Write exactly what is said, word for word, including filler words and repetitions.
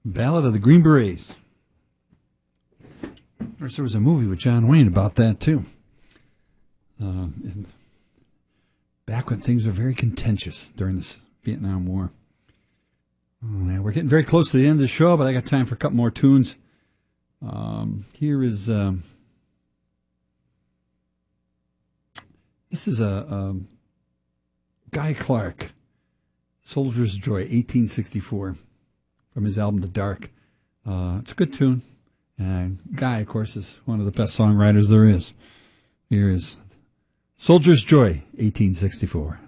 Ballad of the Green Berets. Of course, there was a movie with John Wayne about that, too. Uh, back when things were very contentious during the Vietnam War. Oh, man, we're getting very close to the end of the show, but I got time for a couple more tunes. Um, here is... Um, this is a, a Guy Clark, Soldier's Joy, eighteen sixty-four, from his album The Dark. Uh, it's a good tune. And Guy, of course, is one of the best songwriters there is. Here is Soldier's Joy, eighteen sixty-four.